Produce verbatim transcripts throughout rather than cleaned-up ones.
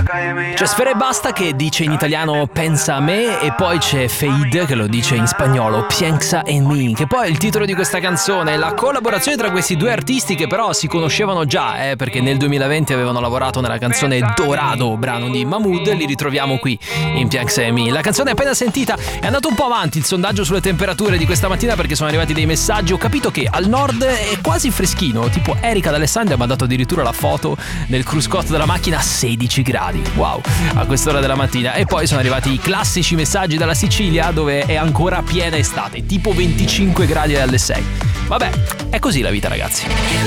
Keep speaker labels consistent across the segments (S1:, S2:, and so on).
S1: C'è Sfera Ebbasta che dice in italiano pensa a me, e poi c'è Fade che lo dice in spagnolo piensa en mí, che poi è il titolo di questa canzone. La collaborazione tra questi due artisti, che però si conoscevano già, eh, perché nel duemilaventi avevano lavorato nella canzone Dorado, brano di Mahmood, li ritroviamo qui in Piensa en mí. La canzone appena sentita è andato un po' avanti il sondaggio sulle temperature di questa mattina, perché sono arrivati dei messaggi. Ho capito che al nord è quasi freschino, tipo Erika d'Alessandria ha mandato addirittura la foto del cruscotto della macchina a sedici gradi, wow, a quest'ora della mattina. E poi sono arrivati i classici messaggi dalla Sicilia, dove è ancora piena estate, tipo venticinque gradi alle sei. Vabbè, è così la vita, ragazzi.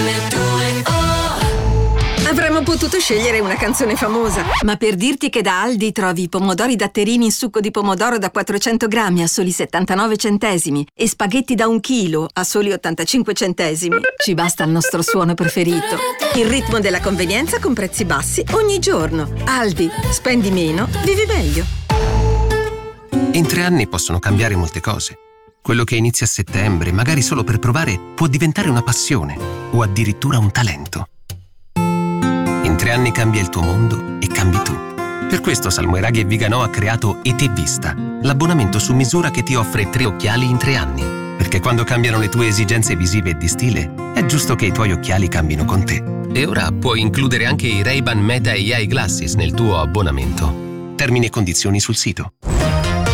S2: Avremmo potuto scegliere una canzone famosa, ma per dirti che da Aldi trovi pomodori datterini in succo di pomodoro da quattrocento grammi a soli settantanove centesimi e spaghetti da un chilo a soli ottantacinque centesimi, ci basta il nostro suono preferito. Il ritmo della convenienza con prezzi bassi ogni giorno. Aldi, spendi meno, vivi meglio.
S3: In tre anni possono cambiare molte cose. Quello che inizia a settembre, magari solo per provare, può diventare una passione o addirittura un talento. In tre anni cambia il tuo mondo e cambi tu. Per questo Salmoiraghi e Viganò ha creato E Te Vista, l'abbonamento su misura che ti offre tre occhiali in tre anni. Perché quando cambiano le tue esigenze visive e di stile, è giusto che i tuoi occhiali cambino con te. E ora puoi includere anche i Ray-Ban Meta A I Glasses nel tuo abbonamento. Termini e condizioni sul sito.